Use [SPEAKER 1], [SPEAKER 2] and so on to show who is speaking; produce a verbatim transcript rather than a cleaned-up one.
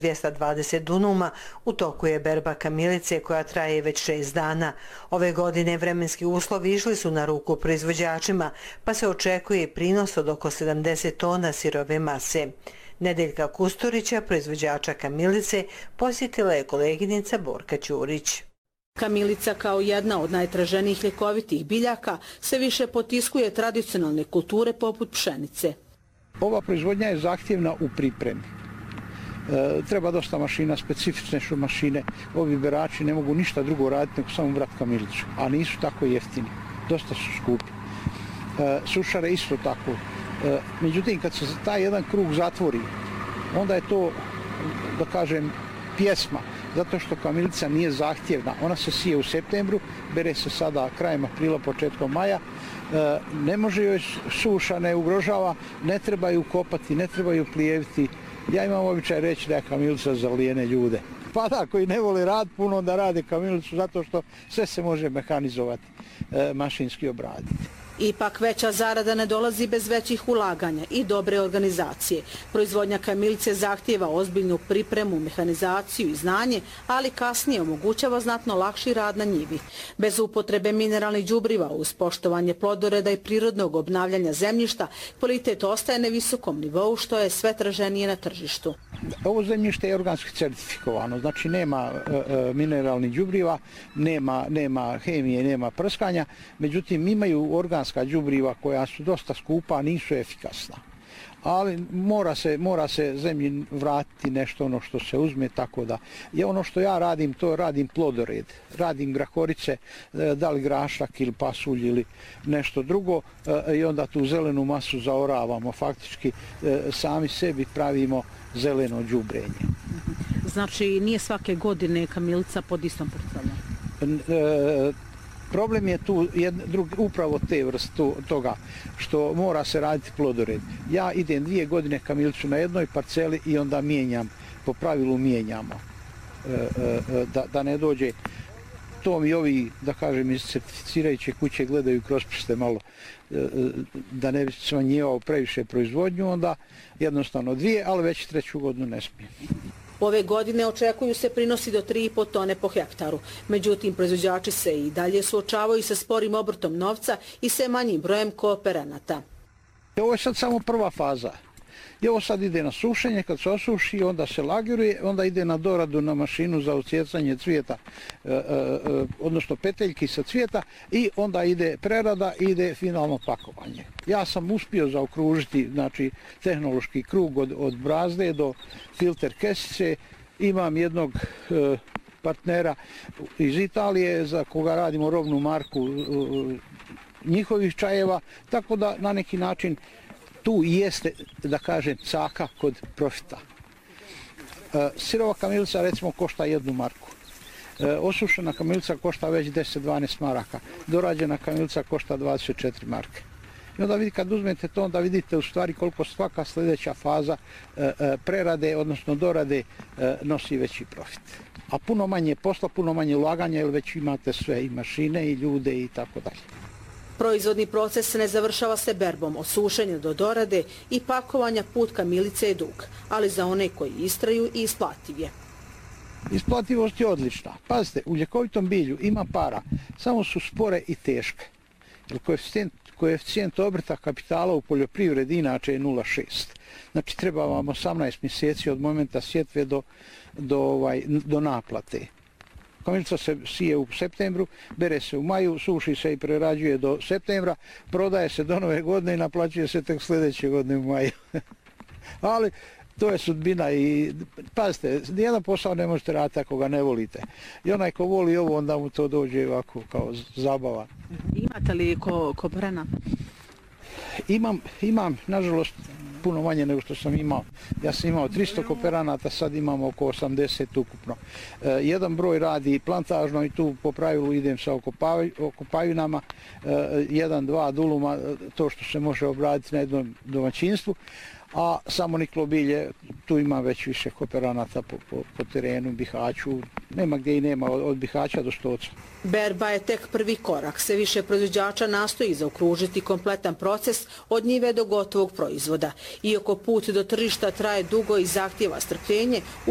[SPEAKER 1] dvjesto dvadeset dunuma, u toku je berba kamilice koja traje već šest dana. Ove godine vremenski uslovi išli su na ruku proizvođačima, pa se očekuje prinos od oko sedamdeset tona sirove mase. Nedeljka Kusturića, proizvođača kamilice, posjetila je koleginica Borka Ćurić.
[SPEAKER 2] Kamilica kao jedna od najtraženijih ljekovitih biljaka sve više potiskuje tradicionalne kulture poput pšenice.
[SPEAKER 3] Ova proizvodnja je zahtjevna u pripremi. E, treba dosta mašina, specifične su mašine. Ovi berači ne mogu ništa drugo raditi nego samo brati kamilicu, a nisu tako jeftini. Dosta su skupi. E, sušare isto tako. E, međutim, kad se taj jedan krug zatvori, onda je to, da kažem, pjesma. Zato što kamilica nije zahtjevna. Ona se sije u septembru, bere se sada krajem aprila, početkom maja. E, ne može joj suša, ne ugrožava, ne treba ju kopati, ne treba ju plijeviti. Ja imam običaj reći da je kamilica za lijene ljude. Pa da, koji ne vole rad puno, onda rade kamilicu zato što sve se može mehanizovati, e, mašinski obraditi.
[SPEAKER 2] Ipak veća zarada ne dolazi bez većih ulaganja i dobre organizacije. Proizvodnja kamilice zahtijeva ozbiljnu pripremu, mehanizaciju i znanje, ali kasnije omogućava znatno lakši rad na njivi. Bez upotrebe mineralnih đubriva uz poštovanje plodoreda i prirodnog obnavljanja zemljišta, kvalitet ostaje na visokom nivou, što je sve traženije na tržištu.
[SPEAKER 3] Ovo zemljište je organski certifikovano, znači nema e, e, mineralnih đubriva, nema, nema hemije, nema prskanja, međutim imaju organska đubriva koja su dosta skupa, a nisu efikasna. Ali mora se, mora se zemlji vratiti nešto ono što se uzme, tako da je ono što ja radim, to radim plodored. Radim grahorice, da li grašak ili pasulj ili nešto drugo i onda tu zelenu masu zaoravamo, faktički sami sebi pravimo zeleno đubrenje.
[SPEAKER 2] Znači nije svake godine kamilica pod istom parcelom?
[SPEAKER 3] E, Problem je tu jedna, drugi, upravo te vrste toga što mora se raditi plodored. Ja idem dvije godine kamilicu na jednoj parceli i onda mijenjam, po pravilu mijenjamo. E, e, da, da ne dođe, to mi ovi, da kažem, iz certificirajuće kuće gledaju kroz prste malo, e, da ne bi smanjivao previše proizvodnju, onda jednostavno dvije, ali već treću godinu ne smijem.
[SPEAKER 2] Ove godine očekuju se prinosi do tri i po tone po hektaru. Međutim, proizvođači se i dalje suočavaju sa sporim obrtom novca i sve manjim brojem kooperanata.
[SPEAKER 3] Ovo je sad samo prva faza. I ovo sad ide na sušenje, kad se osuši, onda se lagiruje, onda ide na doradu na mašinu za odsjecanje cvijeta, e, e, odnosno peteljki sa cvijeta i onda ide prerada i ide finalno pakovanje. Ja sam uspio zaokružiti, znači, tehnološki krug od, od brazde do filter kesice. Imam jednog e, partnera iz Italije za koga radimo robnu marku e, njihovih čajeva, tako da na neki način tu jeste, da kažem, caka kod profita. E, sirova kamilica recimo košta jednu marku. E, osušena kamilica košta već deset do dvanaest maraka. Dorađena kamilica košta dvadeset četiri marke. I onda vidite, kad uzmete to, onda vidite u stvari koliko svaka sljedeća faza e, e, prerade, odnosno dorade, e, nosi veći profit. A puno manje posla, puno manje ulaganja, jer već imate sve, i mašine, i ljude, i tako dalje.
[SPEAKER 2] Proizvodni proces ne završava se berbom, od sušenja do dorade i pakovanja put kamilice je dug, ali za one koji istraju i isplativ je.
[SPEAKER 3] Isplativost je odlična. Pazite, u ljekovitom bilju ima para, samo su spore i teške. Jer koeficijent, koeficijent obrta kapitala u poljoprivredi inače je nula zarez šest. Znači treba vam osamnaest mjeseci od momenta sjetve do, do, ovaj, do naplate. Kamilica se sije u septembru, bere se u maju, suši se i prerađuje do septembra, prodaje se do nove godine i naplaćuje se tek sljedeće godine u maju. Ali to je sudbina i pazite, nijedan posao ne možete raditi ako ga ne volite. I onaj ko voli ovo, onda mu to dođe ovako kao zabava.
[SPEAKER 2] Imate li ko, kooperanata?
[SPEAKER 3] Imam, imam, nažalost, puno manje nego što sam imao. Ja sam imao tristo kooperanata, sad imam oko osamdeset ukupno. E, jedan broj radi plantažno i tu po pravilu idem sa okopajinama, e, jedan, dva duluma, to što se može obraditi na jednom domaćinstvu, a samo niklo bilje, tu ima već više kooperanata po, po, po terenu, Bihaću, nema gdje i nema, od, od Bihaća do Stoca.
[SPEAKER 2] Berba je tek prvi korak, sve više proizvođača nastoji zaokružiti kompletan proces od njive do gotovog proizvoda. Iako put do tržišta traje dugo i zahtijeva strpljenje,